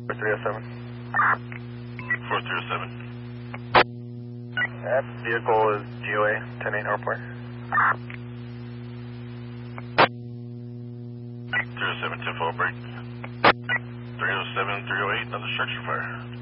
307. 4307. That vehicle is GOA, 10-8 airport. 307, 10-4 break. 307, 308, another structure fire.